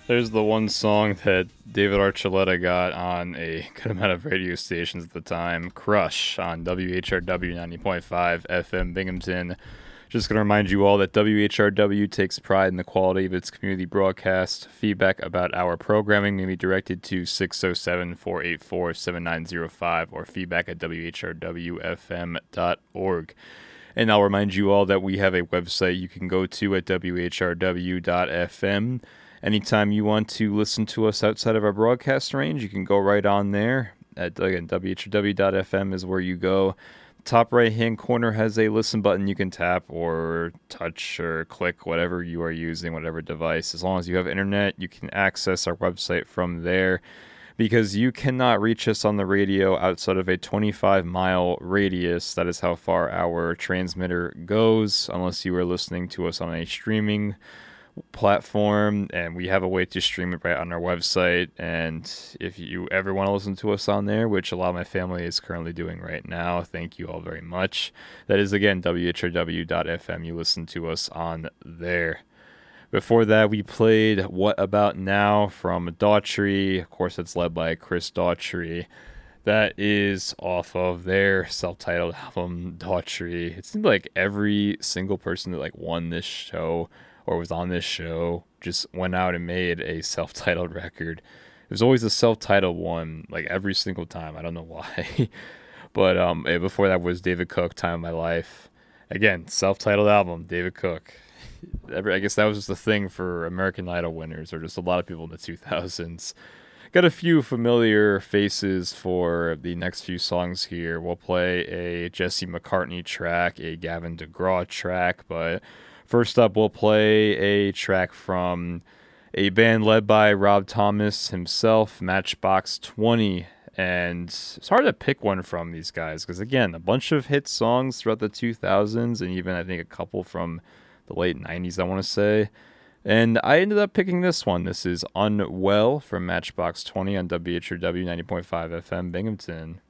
There's the one song that David Archuleta got on a good amount of radio stations at the time, Crush on WHRW 90.5 FM Binghamton. Just going to remind you all that WHRW takes pride in the quality of its community broadcast. Feedback about our programming may be directed to 607-484-7905 or feedback at whrwfm.org. And I'll remind you all that we have a website you can go to at whrw.fm. Anytime you want to listen to us outside of our broadcast range, you can go right on there. Again, whrw.fm is where you go. Top right-hand corner has a listen button you can tap or touch or click, whatever you are using, whatever device. As long as you have internet, you can access our website from there, because you cannot reach us on the radio outside of a 25-mile radius. That is how far our transmitter goes, unless you are listening to us on a streaming platform, and we have a way to stream it right on our website. And if you ever want to listen to us on there, which a lot of my family is currently doing right now, thank you all very much. That is, again, whrw.fm. You listen to us on there. Before that, we played What About Now from Daughtry. Of course, it's led by Chris Daughtry. That is off of their self-titled album, Daughtry. It seemed like every single person that won this show or was on this show just went out and made a self-titled record. It was always a self-titled one, every single time. I don't know why. But before that was David Cook, Time of My Life. Again, self-titled album, David Cook. I guess that was just the thing for American Idol winners, or just a lot of people in the 2000s. Got a few familiar faces for the next few songs here. We'll play a Jesse McCartney track, a Gavin DeGraw track, but first up, we'll play a track from a band led by Rob Thomas himself, Matchbox 20. And it's hard to pick one from these guys because, again, a bunch of hit songs throughout the 2000s and even, I think, a couple from the late 90s, I want to say. And I ended up picking this one. This is Unwell from Matchbox 20 on WHRW 90.5 FM Binghamton.